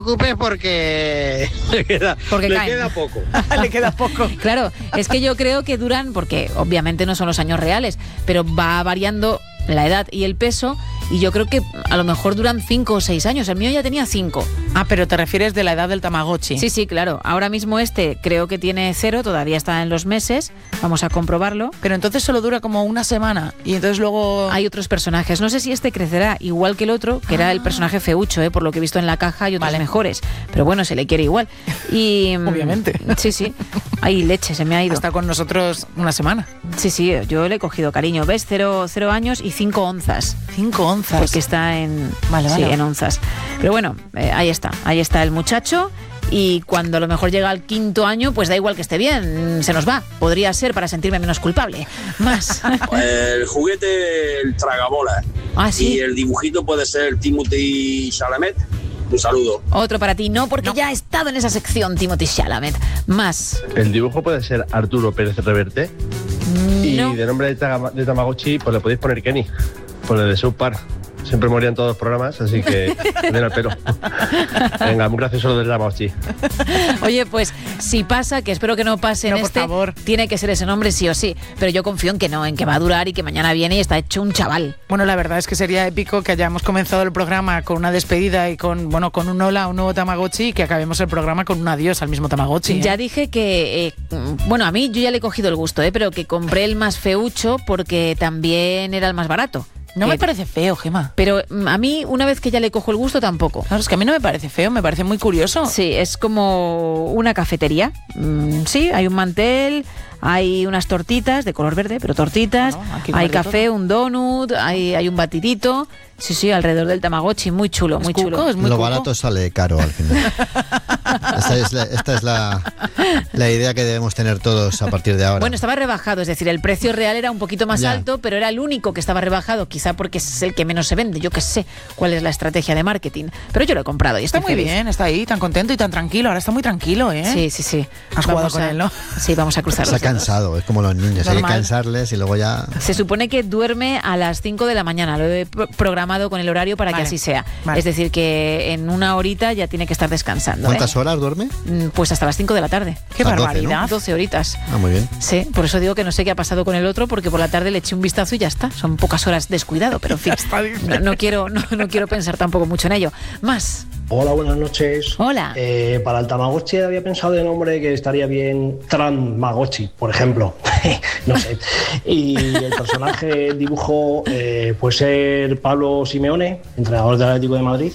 preocupes porque le queda poco. Le queda poco. Claro, es que yo creo que duran, porque obviamente no son los años reales, pero va variando la edad y el peso, y yo creo que a lo mejor duran 5 o 6 años. El mío ya tenía 5. Ah, pero te refieres de la edad del Tamagotchi. Sí, claro. Ahora mismo creo que tiene 0, todavía está en los meses. Vamos a comprobarlo. Pero entonces solo dura como una semana y entonces luego... Hay otros personajes. No sé si crecerá igual que el otro, que era el personaje feucho, por lo que he visto en la caja, hay otros mejores. Pero bueno, se le quiere igual. Y obviamente. Sí. Ay, leche, se me ha ido. Está con nosotros una semana. Sí, yo le he cogido cariño. ¿Ves? 0 años y 5 onzas. 5 onzas. Porque está en onzas. Pero bueno, ahí está el muchacho. Y cuando a lo mejor llega al 5.º año, pues da igual que esté bien, se nos va. Podría ser para sentirme menos culpable. Más. El juguete, el tragabola. Ah, sí. Y el dibujito puede ser Timothée Chalamet. Un saludo. Otro para ti, no, porque ya ha estado en esa sección Timothée Chalamet. Más. El dibujo puede ser Arturo Pérez Reverte. Y de nombre de Tamagotchi, pues le podéis poner Kenny, por el de South Park. Siempre morían todos los programas, así que den al pelo. Venga, muy gracioso lo del Tamagotchi. Oye, pues si pasa, que espero que no pase en por favor. Tiene que ser ese nombre sí o sí. Pero yo confío en que no, en que va a durar y que mañana viene y está hecho un chaval. Bueno, la verdad es que sería épico que hayamos comenzado el programa con una despedida y con un hola a un nuevo Tamagotchi, y que acabemos el programa con un adiós al mismo Tamagotchi. Ya dije que, a mí yo ya le he cogido el gusto, pero que compré el más feucho porque también era el más barato. No me parece feo, Gemma. Pero a mí, una vez que ya le cojo el gusto, tampoco. Claro, es que a mí no me parece feo, me parece muy curioso. Sí, es como una cafetería. Sí, hay un mantel, hay unas tortitas de color verde, pero tortitas. Bueno, hay café, un donut, hay un batidito. Sí, alrededor del Tamagotchi, muy chulo, muy chulo. Es muy Lo cuco. barato sale caro al final. Esta es la idea que debemos tener todos a partir de ahora. Bueno, estaba rebajado, es decir, el precio real era un poquito más alto, pero era el único que estaba rebajado, quizá porque es el que menos se vende. Yo qué sé cuál es la estrategia de marketing. Pero yo lo he comprado y está estoy muy feliz. bien, está ahí tan contento y tan tranquilo. Ahora está muy tranquilo, ¿eh? Sí. Has jugado con él, ¿no? Sí, vamos a cruzar Se ha cansado, es como los niños, hay que cansarles y luego ya... Se supone que duerme a las 5 de la mañana, lo he programado con el horario para que así sea. Es decir, que en una horita ya tiene que estar descansando. ¿Cuántas horas duerme? Pues hasta las 5 de la tarde. ¡Qué barbaridad! 12, ¿no? 12 horitas. Ah, muy bien. Sí, por eso digo que no sé qué ha pasado con el otro, porque por la tarde le eché un vistazo y ya está. Son pocas horas descuidado, pero en fin, no quiero pensar tampoco mucho en ello. Más. Hola, buenas noches. Hola. Para el Tamagotchi había pensado de nombre que estaría bien Tamagotchi, por ejemplo. No sé. Y el personaje, el dibujo, puede ser Pablo Simeone, entrenador del Atlético de Madrid.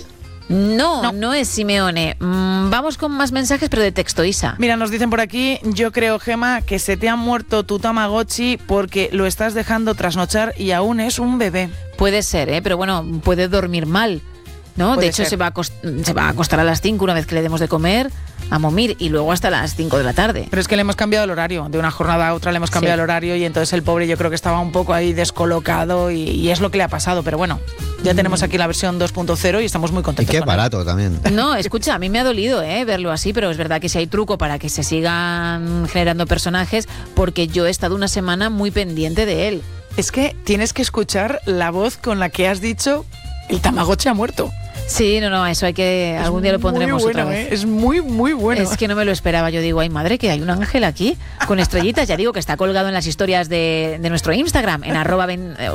No es Simeone. Vamos con más mensajes, pero de texto, Isa. Mira, nos dicen por aquí, yo creo, Gema, que se te ha muerto tu Tamagotchi porque lo estás dejando trasnochar y aún es un bebé. Puede ser, pero bueno, puede dormir mal, ¿no? De hecho, se va a acostar a las 5 una vez que le demos de comer, a momir, y luego hasta las 5 de la tarde. Pero es que le hemos cambiado el horario, de una jornada a otra le hemos cambiado el horario, y entonces el pobre yo creo que estaba un poco ahí descolocado y es lo que le ha pasado, pero bueno, ya tenemos aquí la versión 2.0 y estamos muy contentos. Y qué barato también. No, escucha, a mí me ha dolido verlo así, pero es verdad que si hay truco para que se sigan generando personajes, porque yo he estado una semana muy pendiente de él. Es que tienes que escuchar la voz con la que has dicho el Tamagotchi ha muerto. Sí, eso hay que... Algún día lo pondremos bueno, otra vez. Es muy, muy bueno. Es que no me lo esperaba. Yo digo, ay madre, que hay un ángel aquí con estrellitas. Ya digo que está colgado en las historias de nuestro Instagram, en arroba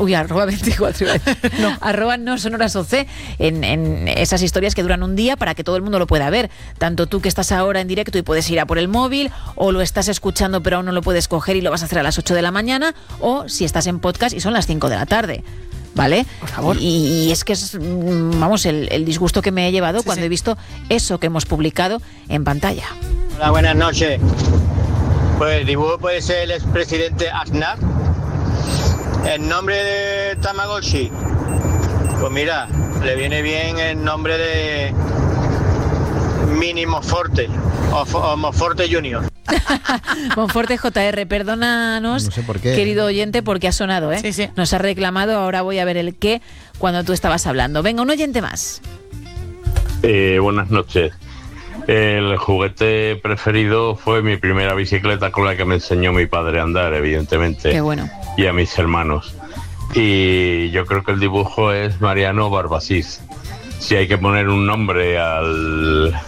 24, no. arroba no sonoras OC, en esas historias que duran un día para que todo el mundo lo pueda ver. Tanto tú que estás ahora en directo y puedes ir a por el móvil, o lo estás escuchando pero aún no lo puedes coger y lo vas a hacer a las 8 de la mañana, o si estás en podcast y son las 5 de la tarde. ¿Vale? Por favor. Y es que es, el disgusto que me he llevado cuando he visto eso que hemos publicado en pantalla. Hola, buenas noches. Pues el dibujo puede ser el expresidente Aznar. El nombre de Tamagotchi, pues mira, le viene bien el nombre de Mini Monforte o Monforte Junior. Monforte JR, perdónanos, no sé por qué, querido oyente, porque ha sonado, ¿eh? Sí. Nos ha reclamado, ahora voy a ver el qué cuando tú estabas hablando. Venga, un oyente más. Buenas noches. El juguete preferido fue mi primera bicicleta, con la que me enseñó mi padre a andar, evidentemente. Qué bueno. Y a mis hermanos. Y yo creo que el dibujo es Mariano Barbasís. Si hay que poner un nombre al